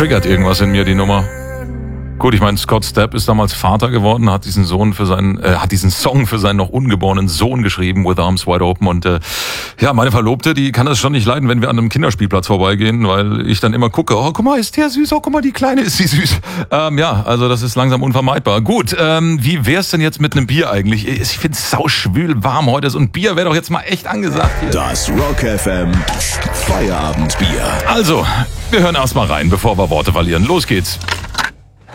triggert irgendwas in mir, die Nummer. Gut, ich meine, Scott Stapp ist damals Vater geworden, hat diesen Song für seinen noch ungeborenen Sohn geschrieben, With Arms Wide Open. Und meine Verlobte, die kann das schon nicht leiden, wenn wir an einem Kinderspielplatz vorbeigehen, weil ich dann immer gucke, oh, guck mal, ist der süß, oh, guck mal, die Kleine, ist sie süß. Also das ist langsam unvermeidbar. Gut, wie wär's denn jetzt mit einem Bier eigentlich? Ich find's sauschwül warm heute, so ein Bier wäre doch jetzt mal echt angesagt hier. Das Rock FM Feierabendbier. Also, wir hören erst mal rein, bevor wir Worte verlieren. Los geht's.